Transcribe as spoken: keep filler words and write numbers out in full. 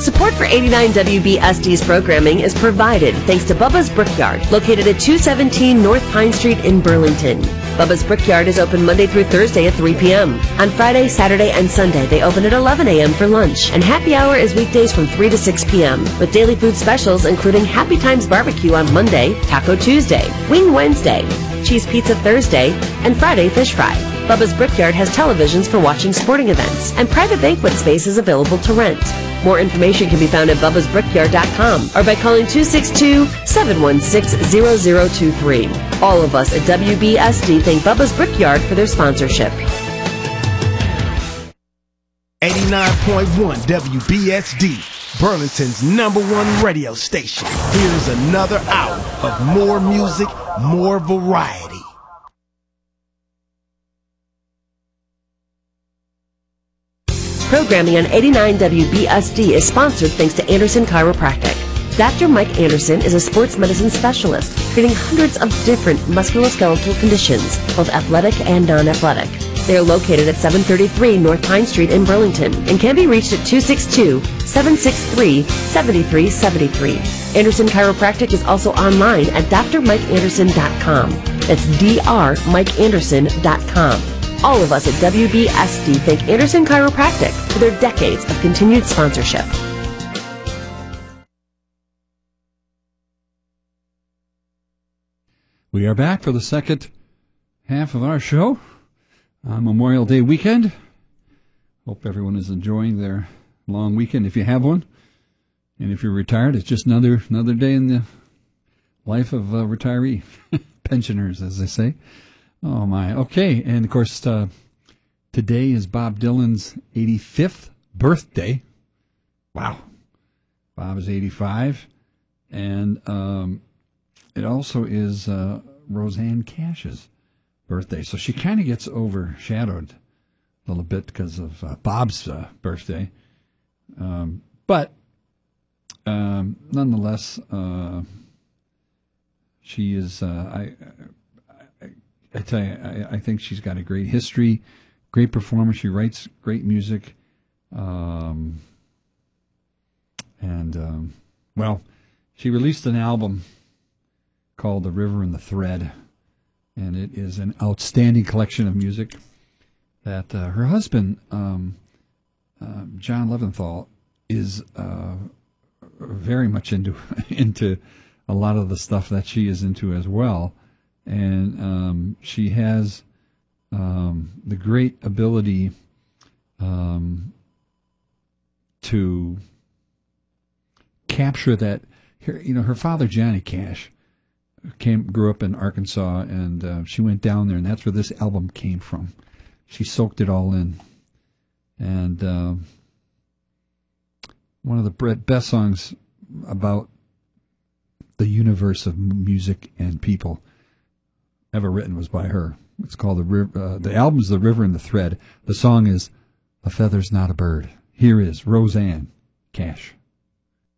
Support for eighty-nine W B S D's programming is provided thanks to Bubba's Brickyard, located at two seventeen North Pine Street in Burlington. Bubba's Brickyard is open Monday through Thursday at three p.m. On Friday, Saturday, and Sunday, they open at eleven a.m. for lunch, and happy hour is weekdays from three to six p.m. with daily food specials including Happy Times Barbecue on Monday, Taco Tuesday, Wing Wednesday, Cheese Pizza Thursday, and Friday Fish Fry. Bubba's Brickyard has televisions for watching sporting events, and private banquet space is available to rent. More information can be found at bubbas brickyard dot com or by calling two six two, seven one six, zero zero two three. All of us at W B S D thank Bubba's Brickyard for their sponsorship. eighty-nine point one W B S D, Burlington's number one radio station. Here's another hour of more music, more variety. Programming on eighty-nine W B S D is sponsored thanks to Anderson Chiropractic. Doctor Mike Anderson is a sports medicine specialist, treating hundreds of different musculoskeletal conditions, both athletic and non-athletic. They are located at seven thirty-three North Pine Street in Burlington and can be reached at two six two, seven six three, seven three seven three. Anderson Chiropractic is also online at d r mike anderson dot com. That's d r mike anderson dot com. All of us at W B S D thank Anderson Chiropractic for their decades of continued sponsorship. We are back for the second half of our show on Memorial Day weekend. Hope everyone is enjoying their long weekend if you have one. And if you're retired, it's just another another day in the life of a retiree. Pensioners, as they say. Oh, my. Okay, and, of course, uh, today is Bob Dylan's eighty-fifth birthday. Wow. Bob is eighty-five. And um, it also is uh, Rosanne Cash's birthday. So she kind of gets overshadowed a little bit because of uh, Bob's uh, birthday. Um, but um, nonetheless, uh, she is, uh, I, I, I tell you, I, I think she's got a great history, great performer. She writes great music. Um, and, um, well, she released an album called The River and the Thread, and it is an outstanding collection of music that uh, her husband, um, uh, John Leventhal, is uh, very much into into a lot of the stuff that she is into as well. And um, she has um, the great ability um, to capture that. Her, you know, her father, Johnny Cash, came grew up in Arkansas, and uh, she went down there, and that's where this album came from. She soaked it all in. And uh, one of the best songs about the universe of music and people ever written was by her. It's called the uh, the album's The River and the Thread. The song is A Feather's Not a Bird. Here is Rosanne Cash.